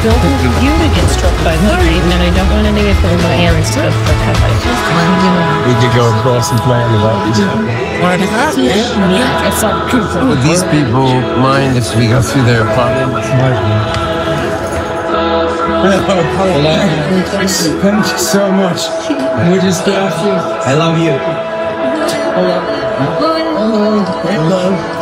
don't want you to get struck by lightning, and I don't want any of my parents to have lightning. We could go across and play on the right. Would these people mind if we go through their apartment? Thank you so much. We just got you. I love you. Hello.